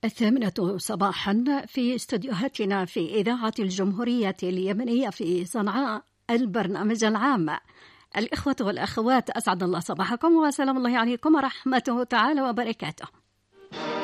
الثامنة صباحا في استديوهاتنا في إذاعة الجمهورية اليمنية في صنعاء، البرنامج العام. الإخوة والأخوات، أسعد الله صباحكم وسلام الله عليكم ورحمته تعالى وبركاته.